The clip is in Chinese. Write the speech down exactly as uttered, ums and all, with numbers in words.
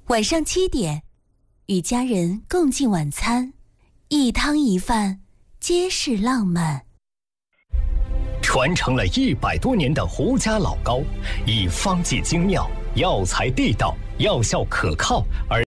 晚上七点，与家人共进晚餐，一汤一饭，皆是浪漫。 传承了一百多年的胡家老高，以方剂精妙、药材地道、药效可靠而